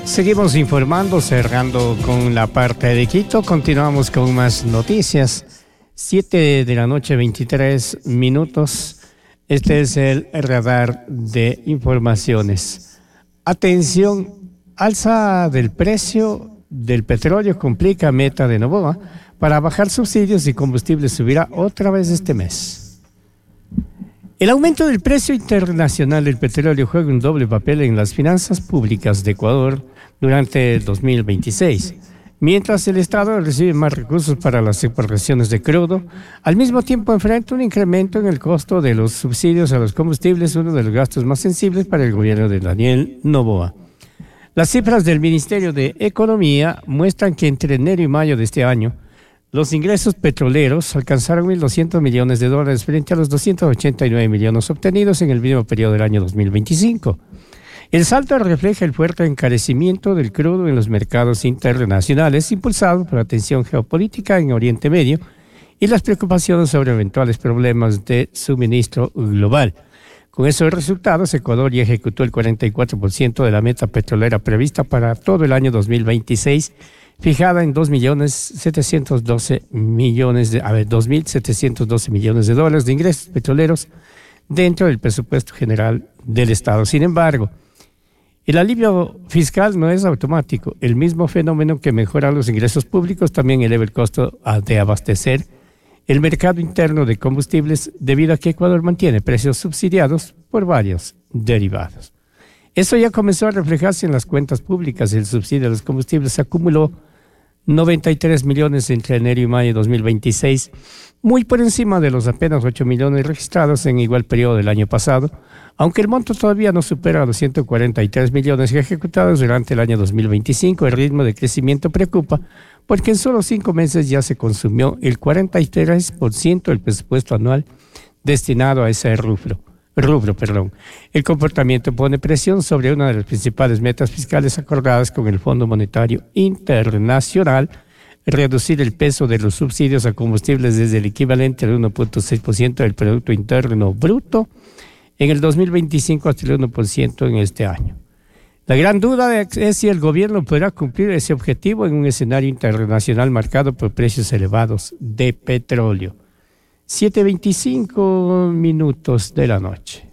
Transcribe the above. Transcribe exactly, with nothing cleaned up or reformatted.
Seguimos informando, cerrando con la parte de Quito. Continuamos con más noticias. Siete de la noche, veintitrés minutos. Este es el radar de informaciones. Atención, alza del precio del petróleo complica meta de Noboa. Para bajar subsidios y combustible subirá otra vez este mes. El aumento del precio internacional del petróleo juega un doble papel en las finanzas públicas de Ecuador durante el dos mil veintiséis. Mientras el Estado recibe más recursos para las exportaciones de crudo, al mismo tiempo enfrenta un incremento en el costo de los subsidios a los combustibles, uno de los gastos más sensibles para el gobierno de Daniel Noboa. Las cifras del Ministerio de Economía muestran que entre enero y mayo de este año, los ingresos petroleros alcanzaron mil doscientos millones de dólares frente a los doscientos ochenta y nueve millones obtenidos en el mismo periodo del año dos mil veinticinco. El salto refleja el fuerte encarecimiento del crudo en los mercados internacionales, impulsado por la tensión geopolítica en Oriente Medio y las preocupaciones sobre eventuales problemas de suministro global. Con esos resultados, Ecuador ya ejecutó el cuarenta y cuatro por ciento de la meta petrolera prevista para todo el año dos mil veintiséis, fijada en dos millones setecientos doce millones de, a ver, dos mil setecientos doce millones de dólares de ingresos petroleros dentro del presupuesto general del Estado. Sin embargo, el alivio fiscal no es automático. El mismo fenómeno que mejora los ingresos públicos también eleva el costo de abastecer el mercado interno de combustibles, debido a que Ecuador mantiene precios subsidiados por varios derivados. Eso ya comenzó a reflejarse en las cuentas públicas. El subsidio a los combustibles acumuló noventa y tres millones entre enero y mayo de dos mil veintiséis, muy por encima de los apenas ocho millones registrados en igual periodo del año pasado, aunque el monto todavía no supera los ciento cuarenta y tres millones ejecutados durante el año dos mil veinticinco. El ritmo de crecimiento preocupa porque en solo cinco meses ya se consumió el cuarenta y tres por ciento del presupuesto anual destinado a ese rubro. Rubro, perdón. El comportamiento pone presión sobre una de las principales metas fiscales acordadas con el Fondo Monetario Internacional: reducir el peso de los subsidios a combustibles desde el equivalente al uno punto seis por ciento del Producto Interno Bruto en el dos mil veinticinco hasta el uno por ciento en este año. La gran duda es si el gobierno podrá cumplir ese objetivo en un escenario internacional marcado por precios elevados de petróleo. siete veinticinco minutos de la noche.